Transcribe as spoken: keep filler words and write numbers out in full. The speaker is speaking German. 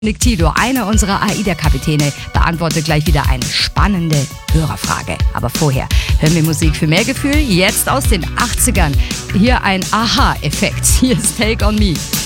Nick Tilo, einer unserer AIDA-Kapitäne, beantwortet gleich wieder eine spannende Hörerfrage. Aber vorher hören wir Musik für mehr Gefühl, jetzt aus den achtzigern. Hier ein Aha-Effekt. Hier ist Take on Me.